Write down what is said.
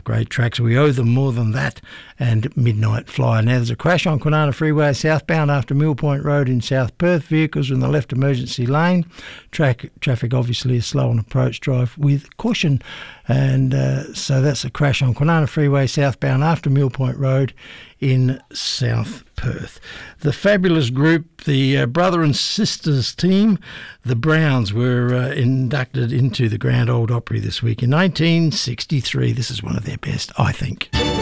great tracks. We owe them more than that, and Midnight Flyer. Now there's a crash on Kwinana Freeway southbound after Mill Point Road in South Perth. Vehicles in the left emergency lane. Traffic obviously is slow on approach. Drive with caution. And so that's a crash on Kwinana Freeway southbound after Mill Point Road in South Perth. The fabulous group, the brother and sisters team, the Browns, were inducted into the Grand Ole Opry this week in 1963. This is one of their best, I think.